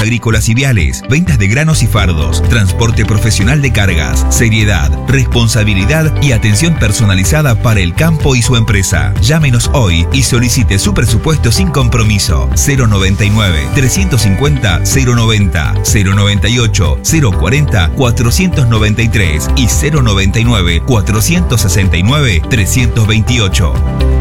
agrícolas y viales, ventas de granos y fardos, transporte profesional de cargas, seriedad, responsabilidad y atención personalizada para el campo y su empresa. Llámenos hoy y solicite su presupuesto sin compromiso. 099-350-090, 098-040-493 y 099-469-328.